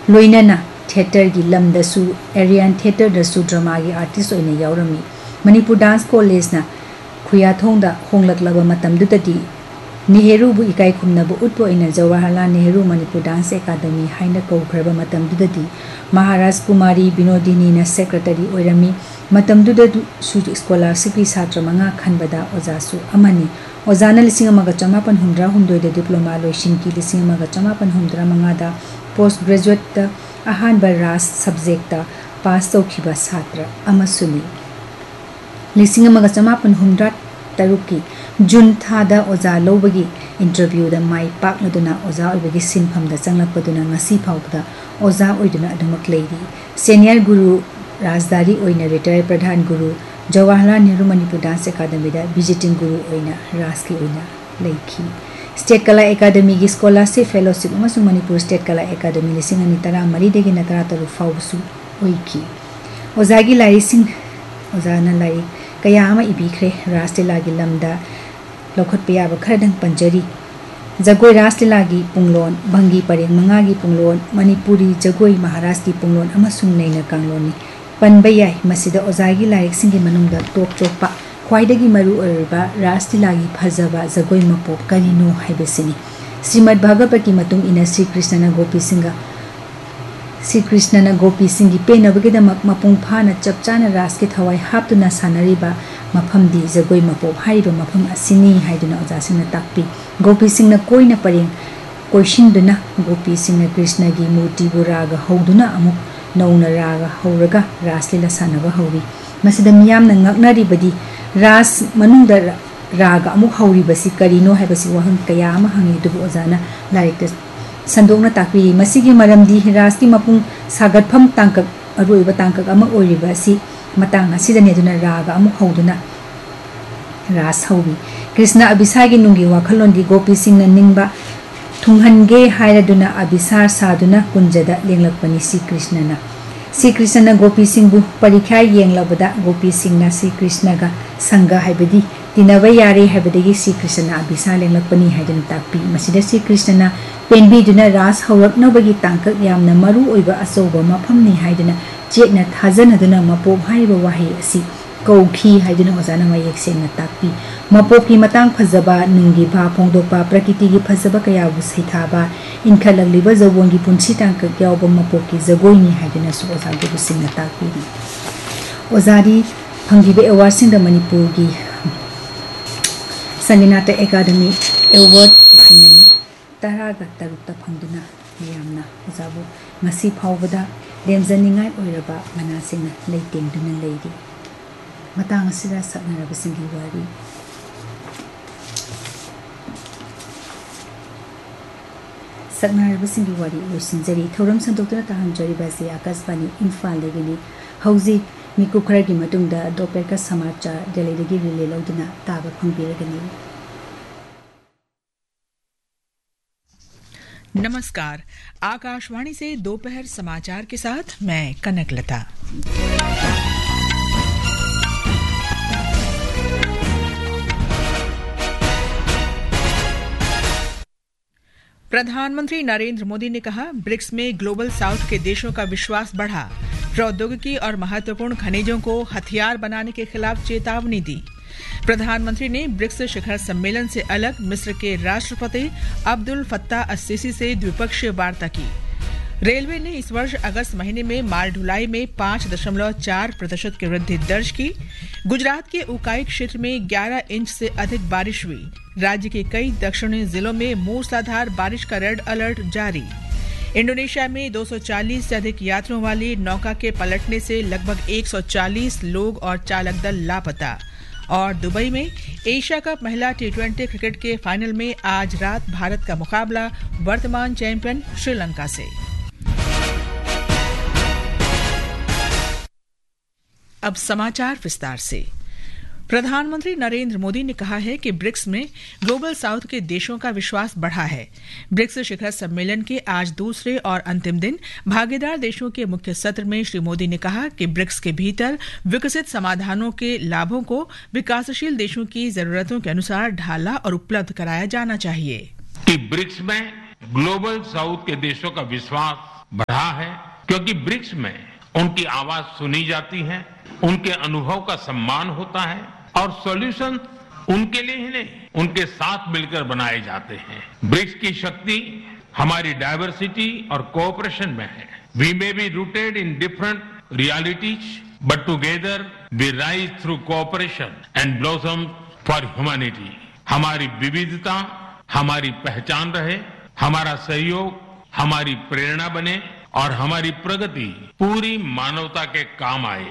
लोइनना theatre की लमदसु Ariane theatre दसु drama की आर्टिस्ट ओइने यावरमी मणिपुर डांस कॉलेज ना खुयाथोंदा होंगलकलबा मतमदुतदी नेहरू बु इकाई खुमनबु उत्पो इना जवाहरलाल नेहरू मणिपुर डांस एकेडमी हाइना कौखरबा मतमदुतदी महाराज कुमारी विनोदिनी ना सेक्रेटरी ओइरमी मतमदुदु सु स्कॉलरशिप की छात्र मंगा खनबदा ओजासु अमनी ओजाना 1958 डिप्लोमा लोइसिंकी 1955 पोस्ट ग्रेजुएट अहानब राज सब्जेक्ट पास तौखिबा छात्र अमसुनी 1953 की जून थादा ओजा लौबगी इंटरव्यू दा माई पाकनदुना ओजा ओइबगी सिनफमदा चंगलकपदुना ngasi फावबदा ओजा ओइदुना अदुमक लेरी सीनियर गुरु राजदारी ओइना रिटायर प्रधान गुरु जवाहरलाल नेहरू मणिपुर डांस एकेडमी दा विजिटिंग गुरु ओइना राजकी ओइना लेखी स्टेट कला एकेडमी की स्कॉलरशिप फेलोशिप अमसुंग मणिपुर स्टेट कला एकेडमी 2013 देगी 13 फावसु ओइकी ओजागी लाइसिंग ओजाना लाई कया अमा इबिख्रे रासलीला की लमदा लौखट याब खरदंग पंजरी जगोई रासलीला की पुंगलोन भंगी परेंग मंगा की पुंगलोन मणिपुरी जगोई महाराज की पुंगलोन अमसुंग नैना कांगलोनी पनबा याय मसिदा ओजागी लाइसिंग की मनुंगदा टोप चोपा ख्वाइदगी मरु ओरबा रासलीला की फजबा जगोई मपोप करिनो हाइबसिनी श्रीमद् भागवत की मतुंग इना श्री कृष्णना गोपी सिंह की पेनबगीदमक मपुंग फाना चपचाना रास के थवाई हापतुना सानरिबा मफमदी जगोई मपोप हाइबा मफम असिनी हाइदुना ओजासिंगना ताकपी गोपी सिंहना कोइना परेंग कोइशिंदुना गोपी सिंहना कृष्ण की मूर्ति बुरागा हौदुना अमुक नौना रागा हौरगा रासलीला सानबा हौरी मसिदा मियामना ngaknaribadi रास मनुंगदा रागा अमुक हौरिबसी करिनो हाइबसी वहंग कया अमा हंगी दुबु ओजाना लाइक संदोंगना ताकपी मसिगी मरमदी रास की मपुंग सागतफम तांकक अरोइबा तांकक अमा ओरिबासी मतांग असिदने दुना रागा अमुक हौदुना रास हौबी कृष्ण अभिसागी नुंगी वाखलोंदी गोपी सिंह ना निंगबा थुंगहनगे हाइरदुना अभिसार सादुना कुंजदा लेंगलकपनी श्री कृष्ण गोपी सिंह बु परीक्षा येंगलबदा गोपी सिंह ना श्री कृष्ण का संग हाइबदी तिनबा यारे हाइबदगी श्री कृष्ण अभिसार लेंगलकपनी हाइदन ताकपी मसिदा श्री कृष्ण पेनबीदुना रास हौरकनबगी तांकक यामना मरु ओइबा अचौबा मफमनी हाइदना चेकना थाजनदुना मपोप हाइबा वाहे असि कौखी हाइदुना ओजाना मयेक सेंगना ताकपी मपोप की मतंग फजबा नुंगी भा फोंदोपा प्रकृति की फजबा कयाबु सैथाबा इनखलगलिबा जौबोंगी पुंसी तांकक यावबा मपोप की जगोइनी हाइदुना सु ओजागी बुसिंगना ताकपी ओजारी फंगिबे एवार्डसिंग मणिपुर की संगीनाट एकेडमी एवार्ड सिंगनी तरागा तरुक्ता फंगदुना मियामना ओजाबु ngasi फावबदा लेमजनिंगाय ओइरबा मनासिंगना लेतेंगदुना लेरी मतंग असिदा सकनरबसिंगी वारी सकनरबसिंगी वारी लोसिंजरी थौरम संदोक्तुना ताहमजरिबासी आकाशवाणी इम्फाल लेगिनी हौजी मिकु खरगी मतुंगदा दोपेरका समाचार दिल्लीदगी रिले लौदुना ताबा फंगबिरगनी। नमस्कार, आकाशवाणी से दोपहर समाचार के साथ मैं कनकलता। प्रधानमंत्री नरेंद्र मोदी ने कहा, ब्रिक्स में ग्लोबल साउथ के देशों का विश्वास बढ़ा। प्रौद्योगिकी और महत्वपूर्ण खनिजों को हथियार बनाने के खिलाफ चेतावनी दी। प्रधानमंत्री ने ब्रिक्स शिखर सम्मेलन से अलग मिस्र के राष्ट्रपति अब्दुल फत्ताह अस-सीसी से द्विपक्षीय वार्ता की। रेलवे ने इस वर्ष अगस्त महीने में माल ढुलाई में 5.4% की वृद्धि दर्ज की। गुजरात के उकाई क्षेत्र में 11 इंच से अधिक बारिश हुई। राज्य के कई दक्षिणी जिलों में मूसलाधार बारिश का रेड अलर्ट जारी। इंडोनेशिया में 240 से अधिक यात्रियों वाली नौका के पलटने से लगभग 140 लोग और चालक दल लापता। और दुबई में एशिया कप महिला T20 क्रिकेट के फाइनल में आज रात भारत का मुकाबला वर्तमान चैंपियन श्रीलंका से। अब समाचार विस्तार से। प्रधानमंत्री नरेंद्र मोदी ने कहा है कि ब्रिक्स में ग्लोबल साउथ के देशों का विश्वास बढ़ा है। ब्रिक्स शिखर सम्मेलन के आज दूसरे और अंतिम दिन भागीदार देशों के मुख्य सत्र में श्री मोदी ने कहा कि ब्रिक्स के भीतर विकसित समाधानों के लाभों को विकासशील देशों की जरूरतों के अनुसार ढाला और उपलब्ध कराया जाना चाहिए। कि ब्रिक्स में ग्लोबल साउथ के देशों का विश्वास बढ़ा है, क्योंकि ब्रिक्स में उनकी आवाज सुनी जाती है, उनके अनुभव का सम्मान होता है और सॉल्यूशन उनके लिए ही नहीं, उनके साथ मिलकर बनाए जाते हैं। ब्रिक्स की शक्ति हमारी डाइवर्सिटी और कोऑपरेशन में है। We may be rooted in different realities, but together we rise through cooperation and blossom for humanity. हमारी विविधता हमारी पहचान रहे, हमारा सहयोग हमारी प्रेरणा बने और हमारी प्रगति पूरी मानवता के काम आए।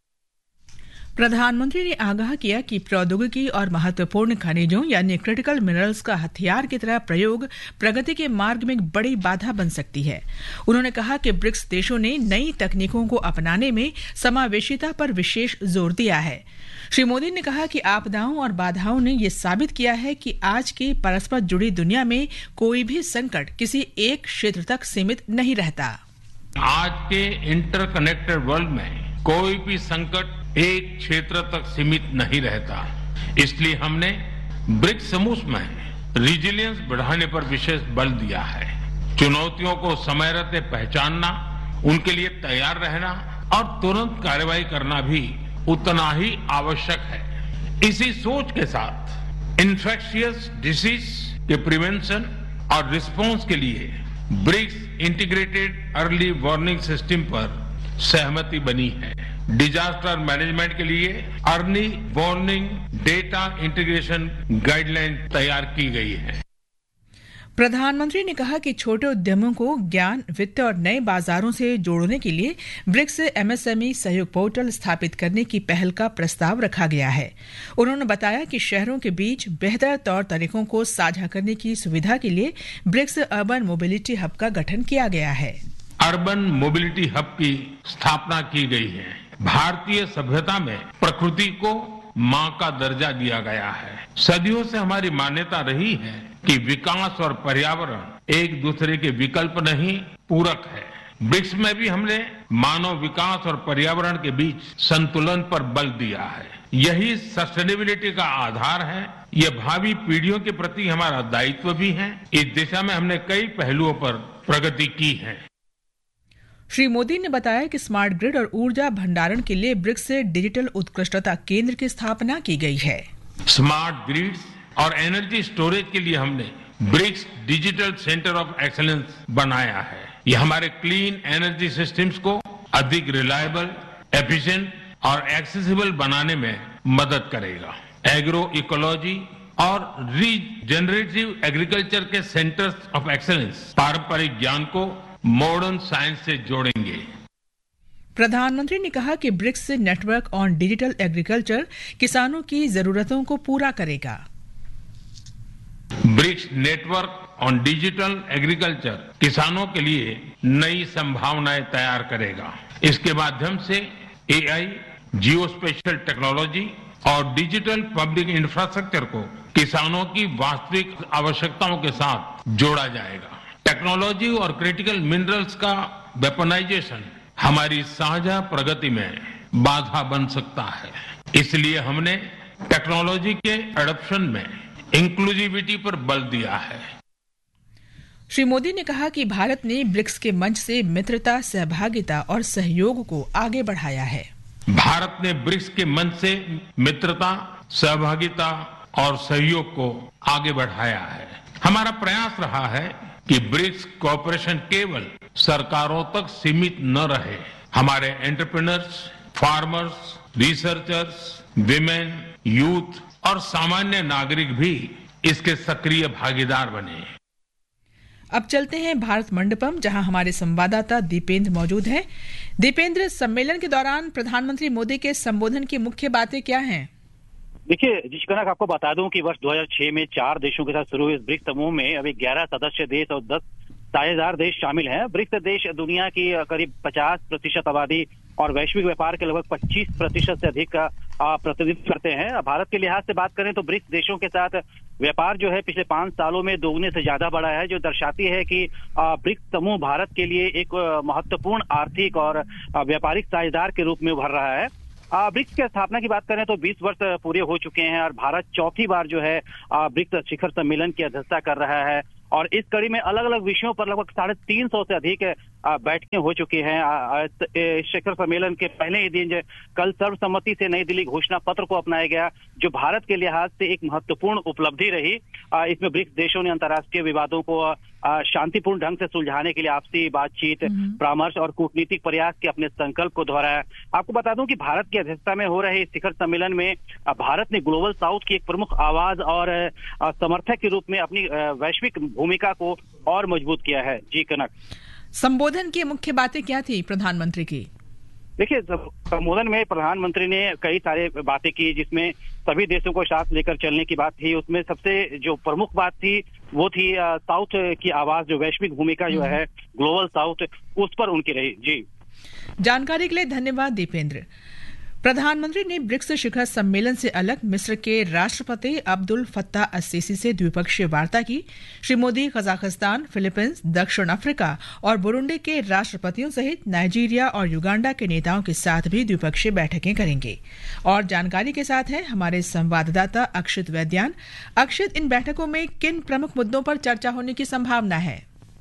प्रधानमंत्री ने आगाह किया कि प्रौद्योगिकी और महत्वपूर्ण खनिजों यानी क्रिटिकल मिनरल्स का हथियार की तरह प्रयोग प्रगति के मार्ग में एक बड़ी बाधा बन सकती है। उन्होंने कहा कि ब्रिक्स देशों ने नई तकनीकों को अपनाने में समावेशिता पर विशेष जोर दिया है। श्री मोदी ने कहा कि आपदाओं और बाधाओं ने ये साबित किया है कि आज की परस्पर जुड़ी दुनिया में कोई भी संकट किसी एक क्षेत्र तक सीमित नहीं रहता। आज के इंटरकनेक्टेड वर्ल्ड में कोई भी संकट एक क्षेत्र तक सीमित नहीं रहता। इसलिए हमने ब्रिक्स समूह में रिजिलियंस बढ़ाने पर विशेष बल दिया है। चुनौतियों को समय रहते पहचानना, उनके लिए तैयार रहना और तुरंत कार्रवाई करना भी उतना ही आवश्यक है। इसी सोच के साथ इन्फेक्शियस डिसीज के प्रिवेंशन और रिस्पांस के लिए BRICS integrated early warning system पर सहमति बनी है। डिजास्टर मैनेजमेंट के लिए early warning data integration guideline तैयार की गई है। प्रधानमंत्री ने कहा कि छोटे उद्यमों को ज्ञान, वित्त और नए बाजारों से जोड़ने के लिए ब्रिक्स एमएसएमई सहयोग पोर्टल स्थापित करने की पहल का प्रस्ताव रखा गया है। उन्होंने बताया कि शहरों के बीच बेहतर तौर तरीकों को साझा करने की सुविधा के लिए ब्रिक्स अर्बन मोबिलिटी हब का गठन किया गया है। अर्बन मोबिलिटी हब की स्थापना की गई है। भारतीय सभ्यता में प्रकृति को मां का दर्जा दिया गया है। सदियों से हमारी मान्यता रही है कि विकास और पर्यावरण एक दूसरे के विकल्प नहीं, पूरक है। ब्रिक्स में भी हमने मानव विकास और पर्यावरण के बीच संतुलन पर बल दिया है। यही सस्टेनेबिलिटी का आधार है। यह भावी पीढ़ियों के प्रति हमारा दायित्व भी है। इस दिशा में हमने कई पहलुओं पर प्रगति की है। श्री मोदी ने बताया कि स्मार्ट ग्रिड और ऊर्जा भंडारण के लिए ब्रिक्स से डिजिटल उत्कृष्टता केंद्र की स्थापना की गई है। स्मार्ट ग्रिड्स और एनर्जी स्टोरेज के लिए हमने BRICS digital centre of excellence बनाया है। यह हमारे क्लीन एनर्जी सिस्टम्स को अधिक रिलायबल, एफिशिएंट और एक्सेसिबल बनाने में मदद करेगा। एग्रो इकोलॉजी और रीजेनरेटिव एग्रीकल्चर के सेंटर्स ऑफ एक्सीलेंस पारंपरिक ज्ञान को मॉडर्न साइंस से जोड़ेंगे। प्रधानमंत्री ने कहा कि BRICS network on digital agriculture किसानों की जरूरतों को पूरा करेगा। BRICS network on digital agriculture किसानों के लिए नई संभावनाएं तैयार करेगा। इसके माध्यम से एआई, जियोस्पेशियल टेक्नोलॉजी और डिजिटल पब्लिक इंफ्रास्ट्रक्चर को किसानों की वास्तविक आवश्यकताओं के साथ जोड़ा जाएगा। टेक्नोलॉजी और क्रिटिकल मिनरल्स का वेपनाइजेशन हमारी साझा प्रगति में बाधा बन सकता है। इसलिए हमने टेक्नोलॉजी के एडॉप्शन में इंक्लूसिविटी पर बल दिया है। श्री मोदी ने कहा कि भारत ने ब्रिक्स के मंच से मित्रता, सहभागिता और सहयोग को आगे बढ़ाया है। भारत ने ब्रिक्स के मंच से मित्रता, सहभागिता और सहयोग को आगे बढ़ाया है। हमारा प्रयास रहा है कि ब्रिक्स कोऑपरेशन केवल सरकारों तक सीमित न रहे। हमारे entrepreneurs, farmers, researchers, women, youth और सामान्य नागरिक भी इसके सक्रिय भागीदार बने। अब चलते हैं भारत मंडपम, जहां हमारे संवाददाता दीपेंद्र मौजूद हैं। दीपेंद्र, सम्मेलन के दौरान प्रधानमंत्री मोदी के संबोधन की मुख्य बातें क्या हैं? देखिए जिस कनक, आपको बता दूं कि वर्ष 2006 में 4 देशों के साथ शुरू हुए इस ब्रिक्स समूह में अभी 11 सदस्य देश और 10 साझेदार देश शामिल हैं। ब्रिक्स देश दुनिया की करीब 50% आबादी और वैश्विक व्यापार के लगभग 25% से अधिक का प्रतिनिधित्व करते हैं। भारत के लिहाज से बात करें तो ब्रिक्स देशों के साथ व्यापार जो है पिछले 5 सालों में दोगुने से ज्यादा बढ़ा है, जो दर्शाती है कि ब्रिक्स समूह भारत के लिए एक महत्वपूर्ण आर्थिक और व्यापारिक साझेदार के रूप में उभर रहा है। ब्रिक्स की स्थापना की बात करें तो 20 वर्ष पूरे हो चुके हैं और भारत चौथी बार जो है ब्रिक्स शिखर सम्मेलन की अध्यक्षता कर रहा है। और इस कड़ी में अलग अलग विषयों पर लगभग 350 से अधिक बैठकें हो चुकी हैं। शिखर सम्मेलन के पहले ही दिन कल सर्वसम्मति से नई दिल्ली घोषणा पत्र को अपनाया गया, जो भारत के लिहाज से एक महत्वपूर्ण उपलब्धि रही। इसमें ब्रिक्स देशों ने अंतर्राष्ट्रीय विवादों को शांतिपूर्ण ढंग से सुलझाने के लिए आपसी बातचीत, परामर्श और कूटनीतिक प्रयास के अपने संकल्प को दोहराया। आपको बता दूं कि भारत की अध्यक्षता में हो रहे शिखर सम्मेलन में भारत ने ग्लोबल साउथ की एक प्रमुख आवाज और समर्थक के रूप में अपनी वैश्विक भूमिका को और मजबूत किया है। जी कनक, संबोधन की मुख्य बातें क्या थी प्रधानमंत्री की? देखिए, संबोधन में प्रधानमंत्री ने कई सारे बातें की, जिसमें सभी देशों को साथ लेकर चलने की बात थी। उसमें सबसे जो प्रमुख बात थी वो थी साउथ की आवाज, जो वैश्विक भूमिका जो है ग्लोबल साउथ, उस पर उनकी रही। जी, जानकारी के लिए धन्यवाद दीपेंद्र। प्रधानमंत्री ने ब्रिक्स शिखर सम्मेलन से अलग मिस्र के राष्ट्रपति अब्दुल फत्ताह अल-सीसी से द्विपक्षीय वार्ता की। श्री मोदी कजाकिस्तान, फिलीपींस, दक्षिण अफ्रीका और बुरुंडी के राष्ट्रपतियों सहित नाइजीरिया और युगांडा के नेताओं के साथ भी द्विपक्षीय बैठकें करेंगे। और जानकारी के साथ है हमारे संवाददाता अक्षित वैद्यान। अक्षित, इन बैठकों में किन प्रमुख मुद्दों पर चर्चा होने की संभावना है?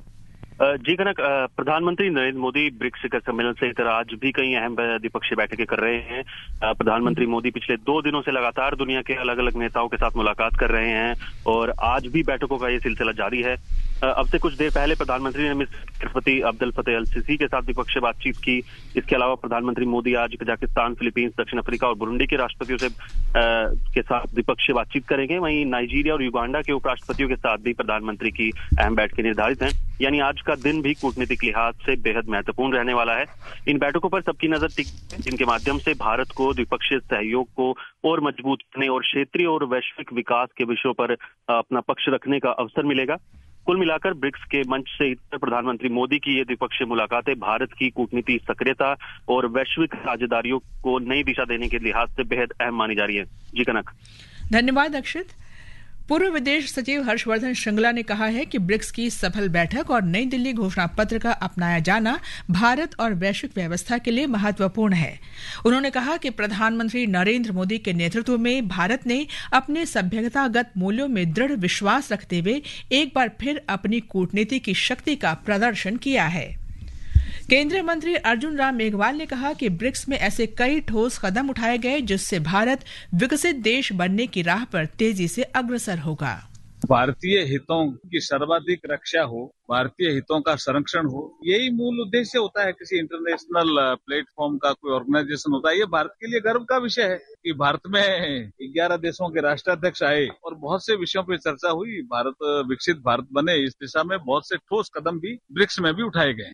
जी कनक, प्रधानमंत्री नरेंद्र मोदी ब्रिक्स शिखर सम्मेलन से इतर आज भी कई अहम द्विपक्षीय बैठकें कर रहे हैं। प्रधानमंत्री मोदी पिछले 2 दिनों से लगातार दुनिया के अलग अलग नेताओं के साथ मुलाकात कर रहे हैं और आज भी बैठकों का ये सिलसिला जारी है। अब से कुछ देर पहले प्रधानमंत्री ने मिस्र के राष्ट्रपति अब्दुल फत्ताह अल-सीसी के साथ द्विपक्षीय बातचीत की। इसके अलावा प्रधानमंत्री मोदी आज कजाकिस्तान, फिलीपींस, दक्षिण अफ्रीका और बुरुंडी के राष्ट्रपतियों से के साथ द्विपक्षीय बातचीत करेंगे। वहीं नाइजीरिया और युगांडा के उपराष्ट्रपतियों के साथ भी प्रधानमंत्री की अहम बैठकें निर्धारित हैं। यानी आज का दिन भी कूटनीतिक लिहाज से बेहद महत्वपूर्ण रहने वाला है। इन बैठकों पर सबकी नजर टिकी है, जिनके माध्यम से भारत को द्विपक्षीय सहयोग को और मजबूत करने और क्षेत्रीय और वैश्विक विकास के विषयों पर अपना पक्ष रखने का अवसर मिलेगा। कुल मिलाकर ब्रिक्स के मंच से इतर प्रधानमंत्री मोदी की ये द्विपक्षीय मुलाकातें भारत की कूटनीति सक्रियता और वैश्विक साझेदारियों को नई दिशा देने के लिहाज से बेहद अहम मानी जा रही है। जी कनक, धन्यवाद अक्षित। पूर्व विदेश सचिव हर्षवर्धन श्रृंगला ने कहा है कि ब्रिक्स की सफल बैठक और नई दिल्ली घोषणा पत्र का अपनाया जाना भारत और वैश्विक व्यवस्था के लिए महत्वपूर्ण है। उन्होंने कहा कि प्रधानमंत्री नरेंद्र मोदी के नेतृत्व में भारत ने अपने सभ्यतागत मूल्यों में दृढ़ विश्वास रखते हुए एक बार फिर अपनी कूटनीति की शक्ति का प्रदर्शन किया है। केंद्रीय मंत्री अर्जुन राम मेघवाल ने कहा कि ब्रिक्स में ऐसे कई ठोस कदम उठाए गए जिससे भारत विकसित देश बनने की राह पर तेजी से अग्रसर होगा। भारतीय हितों की सर्वाधिक रक्षा हो, भारतीय हितों का संरक्षण हो, यही मूल उद्देश्य होता है किसी इंटरनेशनल प्लेटफॉर्म का, कोई ऑर्गेनाइजेशन होता है। ये भारत के लिए गर्व का विषय है कि भारत में 11 देशों के राष्ट्राध्यक्ष आए और बहुत से विषयों पर चर्चा हुई। भारत विकसित भारत बने, इस दिशा में बहुत से ठोस कदम भी ब्रिक्स में भी उठाए गए।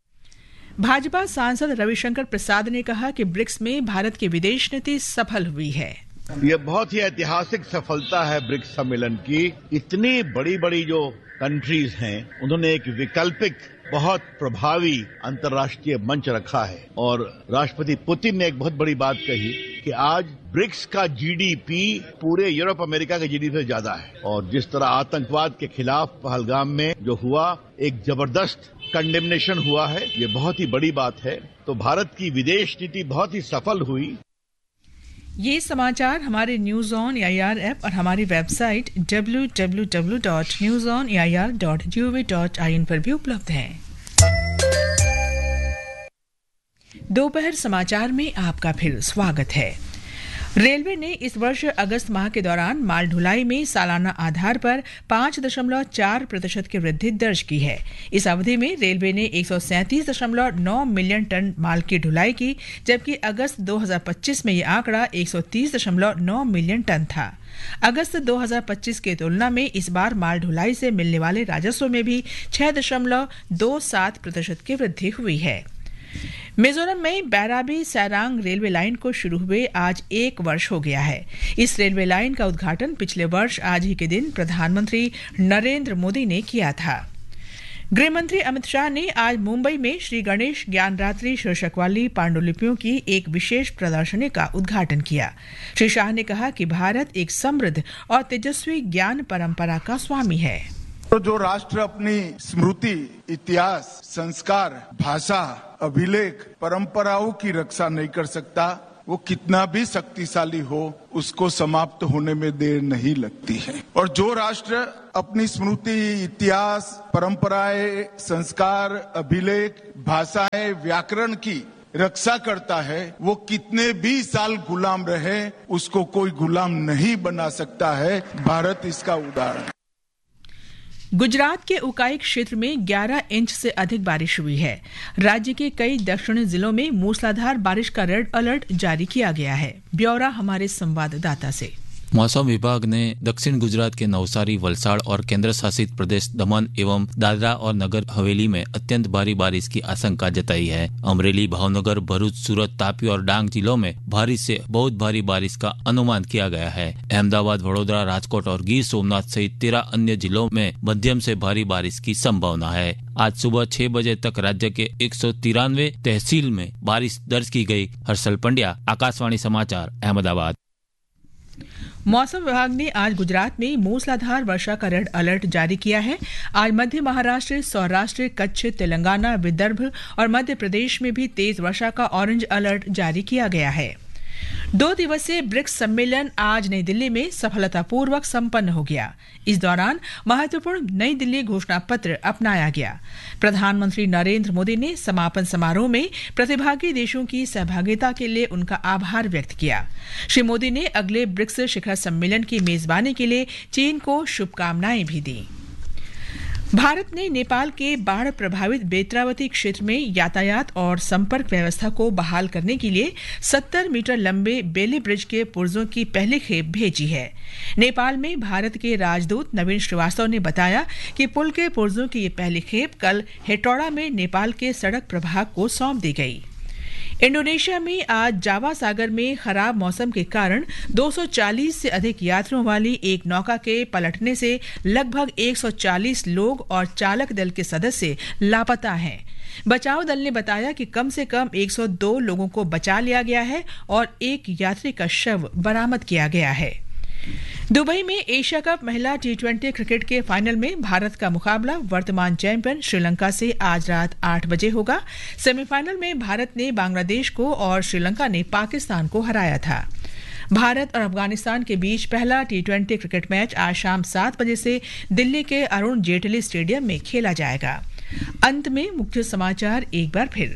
भाजपा सांसद रविशंकर प्रसाद ने कहा कि ब्रिक्स में भारत की विदेश नीति सफल हुई है। ये बहुत ही ऐतिहासिक सफलता है ब्रिक्स सम्मेलन की। इतनी बड़ी बड़ी जो कंट्रीज हैं, उन्होंने एक वैकल्पिक बहुत प्रभावी अंतर्राष्ट्रीय मंच रखा है। और राष्ट्रपति पुतिन ने एक बहुत बड़ी बात कही कि आज ब्रिक्स का जीडीपी पूरे यूरोप अमेरिका के जीडीपी से ज्यादा है। और जिस तरह आतंकवाद के खिलाफ पहलगाम में जो हुआ, एक जबरदस्त कंडेमनेशन हुआ है, ये बहुत ही बड़ी बात है। तो भारत की विदेश नीति बहुत ही सफल हुई। ये समाचार हमारे न्यूज ऑन एआईआर ऐप और हमारी वेबसाइट www.newsonair.gov.in पर भी उपलब्ध हैं। दोपहर समाचार में आपका फिर स्वागत है। रेलवे ने इस वर्ष अगस्त माह के दौरान माल ढुलाई में सालाना आधार पर 5.4% की वृद्धि दर्ज की है। इस अवधि में रेलवे ने 137.9 मिलियन टन माल की ढुलाई की, जबकि अगस्त 2025 में यह आंकड़ा 130.9 मिलियन टन था। अगस्त 2025 की तुलना में इस बार माल ढुलाई से मिलने वाले राजस्व में भी 6.27% की वृद्धि हुई है। मिजोरम में बैराबी सैरांग रेलवे लाइन को शुरू हुए आज 1 वर्ष हो गया है। इस रेलवे लाइन का उद्घाटन पिछले वर्ष आज ही के दिन प्रधानमंत्री नरेंद्र मोदी ने किया था। गृह मंत्री अमित शाह ने आज मुंबई में श्री गणेश ज्ञानरात्रि शीर्षक वाली पांडुलिपियों की एक विशेष प्रदर्शनी का उद्घाटन किया। श्री शाह ने कहा कि भारत एक समृद्ध और तेजस्वी ज्ञान परंपरा का स्वामी है। तो जो राष्ट्र अपनी स्मृति, इतिहास, संस्कार, भाषा, अभिलेख, परंपराओं की रक्षा नहीं कर सकता, वो कितना भी शक्तिशाली हो, उसको समाप्त होने में देर नहीं लगती है। और जो राष्ट्र अपनी स्मृति, इतिहास, परंपराएं, संस्कार, अभिलेख, भाषाएं, व्याकरण की रक्षा करता है, वो कितने भी साल गुलाम रहे, उसको कोई गुलाम नहीं बना सकता है। भारत इसका उदाहरण। गुजरात के उकाई क्षेत्र में 11 इंच से अधिक बारिश हुई है। राज्य के कई दक्षिणी जिलों में मूसलाधार बारिश का रेड अलर्ट जारी किया गया है। ब्यौरा हमारे संवाददाता से। मौसम विभाग ने दक्षिण गुजरात के नवसारी, वलसाड़ और केंद्र शासित प्रदेश दमन एवं दादरा और नगर हवेली में अत्यंत भारी बारिश की आशंका जताई है। अमरेली, भावनगर, भरूच, सूरत, तापी और डांग जिलों में भारी से बहुत भारी बारिश का अनुमान किया गया है। अहमदाबाद, वडोदरा, राजकोट और गिर सोमनाथ सहित 13 अन्य जिलों में मध्यम से भारी बारिश की संभावना है। आज सुबह 6 बजे तक राज्य के 193 तहसील में बारिश दर्ज की गई। हर्षल पंड्या, आकाशवाणी समाचार, अहमदाबाद। मौसम विभाग ने आज गुजरात में मूसलाधार वर्षा का रेड अलर्ट जारी किया है। आज मध्य महाराष्ट्र, सौराष्ट्र, कच्छ, तेलंगाना, विदर्भ और मध्य प्रदेश में भी तेज वर्षा का ऑरेंज अलर्ट जारी किया गया है। 2 दिवसीय ब्रिक्स सम्मेलन आज नई दिल्ली में सफलतापूर्वक संपन्न हो गया। इस दौरान महत्वपूर्ण नई दिल्ली घोषणा पत्र अपनाया गया। प्रधानमंत्री नरेंद्र मोदी ने समापन समारोह में प्रतिभागी देशों की सहभागिता के लिए उनका आभार व्यक्त किया। श्री मोदी ने अगले ब्रिक्स शिखर सम्मेलन की मेजबानी के लिए चीन को शुभकामनाएं भी दी। भारत ने नेपाल के बाढ़ प्रभावित बेत्रावती क्षेत्र में यातायात और संपर्क व्यवस्था को बहाल करने के लिए 70 मीटर लंबे बेली ब्रिज के पुर्जों की पहली खेप भेजी है। नेपाल में भारत के राजदूत नवीन श्रीवास्तव ने बताया कि पुल के पुर्जों की ये पहली खेप कल हेटौड़ा में नेपाल के सड़क प्रभाग को सौंप दी गई। इंडोनेशिया में आज जावा सागर में खराब मौसम के कारण 240 से अधिक यात्रियों वाली एक नौका के पलटने से लगभग 140 लोग और चालक दल के सदस्य लापता हैं। बचाव दल ने बताया कि कम से कम 102 लोगों को बचा लिया गया है और एक यात्री का शव बरामद किया गया है। दुबई में एशिया कप महिला T20 क्रिकेट के फाइनल में भारत का मुकाबला वर्तमान चैंपियन श्रीलंका से आज रात 8 बजे होगा। सेमीफाइनल में भारत ने बांग्लादेश को और श्रीलंका ने पाकिस्तान को हराया था। भारत और अफगानिस्तान के बीच पहला T20 क्रिकेट मैच आज शाम 7 बजे से दिल्ली के अरुण जेटली स्टेडियम में खेला जाएगा। अंत में मुख्य समाचार एक बार फिर।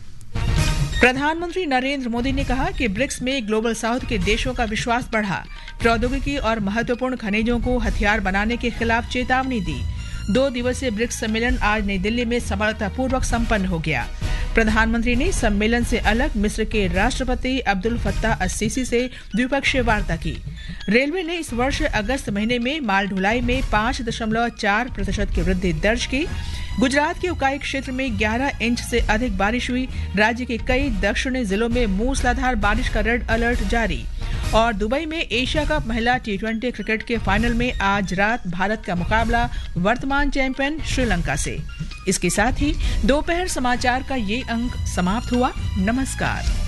प्रधानमंत्री नरेंद्र मोदी ने कहा कि ब्रिक्स में ग्लोबल साउथ के देशों का विश्वास बढ़ा। प्रौद्योगिकी और महत्वपूर्ण खनिजों को हथियार बनाने के खिलाफ चेतावनी दी। 2 दिवसीय ब्रिक्स सम्मेलन आज नई दिल्ली में सफलतापूर्वक संपन्न हो गया। प्रधानमंत्री ने सम्मेलन से अलग मिस्र के राष्ट्रपति अब्दुल फत्ताह अस-सीसी से द्विपक्षीय वार्ता की। रेलवे ने इस वर्ष अगस्त महीने में माल ढुलाई में 5.4% की वृद्धि दर्ज की। गुजरात के उकाई क्षेत्र में 11 इंच से अधिक बारिश हुई। राज्य के कई दक्षिणी जिलों में मूसलाधार बारिश का रेड अलर्ट जारी। और दुबई में एशिया कप महिला T20 क्रिकेट के फाइनल में आज रात भारत का मुकाबला वर्तमान चैंपियन श्रीलंका से। इसके साथ ही दोपहर समाचार का ये अंक समाप्त हुआ। नमस्कार।